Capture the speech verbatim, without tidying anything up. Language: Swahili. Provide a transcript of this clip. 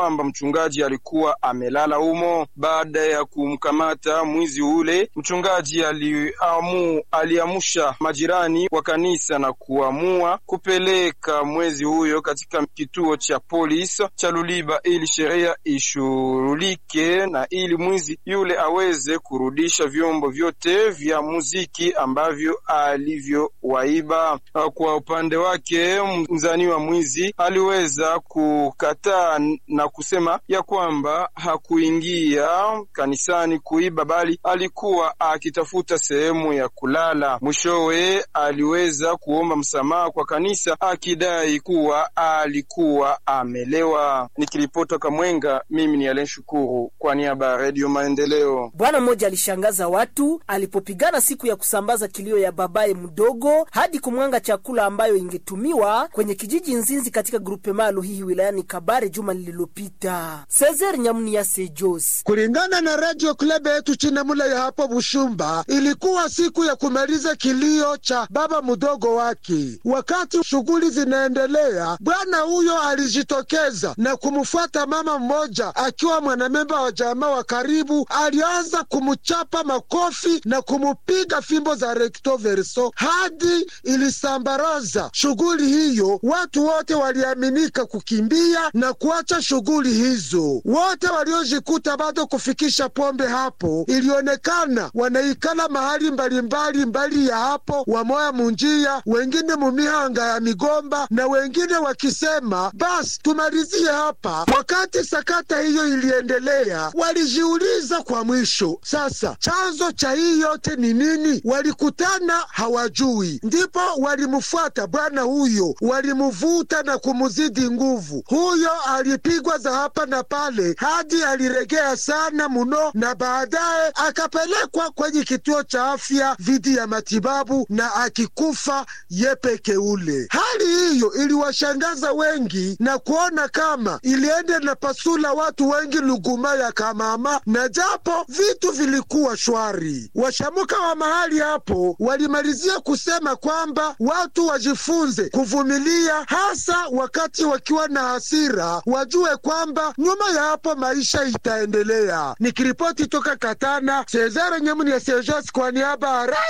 kwamba mchungaji alikuwa amelala humo. Baada ya kumkamata mwizi ule, mchungaji aliamu, aliamusha majirani wa kanisa na kuamua kupeleka mwezi huyo katika kituo cha polisi cha Luliba ili sheria ishurulike na ili mwizi yule aweze kurudisha vyombo vyote vya muziki ambavyo alivyowaiba. Kwa upande wake, mzaniwa mwizi aliweza kukataa na kusema ya kwamba hakuingia kanisani kuiba, bali alikuwa akitafuta sehemu ya kulala. Mwishowe aliweza kuomba msamaha kwa kanisa akidai kuwa alikuwa amelewa. Nikiripota Kamwenga, mimi ni Alen Shukuru kwa niaba ya Radio Maendeleo. Bwana mmoja alishangaza watu alipopigana siku ya kusambaza kilio ya babaye mdogo hadi kumwanga chakula ambayo ingetumiwa kwenye kijiji Nzinzi katika grupe malu hii wilayani Kabare juma lililopita. Cesar Nyamuni ya Sejos. Kulingana na Radio Club yetu Chinamula ya hapo Bushumba, ilikuwa siku ya kumaliza kilio cha baba mdogo wake. Wakati shughuli zinaendelea, bwana huyo alijitokeza na kumfuata mama mmoja akiwa mwanamemba wa jamaa wa karibu. Alianza kumchapa makofi na kumupiga fimbo za recto verso hadi ilisambaraza shughuli hiyo. Watu wote waliaminika kukimbia na kuacha shughuli hizo. Wote waliojikuta bado kufikisha pombe hapo, ilionekana wanaikala mahali mbalimbali mbali ya hapo, wamoya munjia, wengine mumihanga ya migomba na wengine wakisema basi tumalizie hapa. Wakati sakata hiyo iliendelea, walijiuliza kwa mwisho, sasa chanzo cha hii yote ni nini? Walikutana hawajui, ndipo walimfuata bwana huyo, walimuvuta na kumuzidi nguvu. Huyo alipigwa za hapa na pale hadi aliregea sana muno, na baadaye akapelekwa kwenye kituo cha afya vidi ya matibabu na akikufa yepeke ule. Hali hiyo iliwashangaza wengi na kuona kama iliende na pasula watu wengi luguma ya kamama, na japo vitu vilikuwa shwari. Washamuka wa mahali hapo walimalizia kusema kwamba watu wajifunze kuvumilia, hasa wakati wakiwa na hasira, wajue kwamba nyuma ya hapo maisha itaendelea. Nikiripoti toka Katana, Cesar Nyamuni ya Sejos kwa niaba